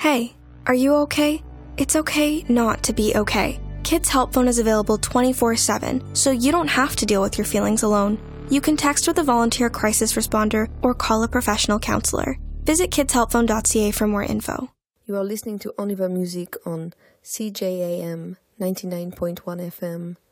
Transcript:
Hey, are you okay? It's okay not to be okay. Kids Help Phone is available 24/7, so you don't have to deal with your feelings alone. You can text with a volunteer crisis responder or call a professional counselor. Visit kidshelpphone.ca for more info. You are listening to Oliver Music on CJAM 99.1 FM.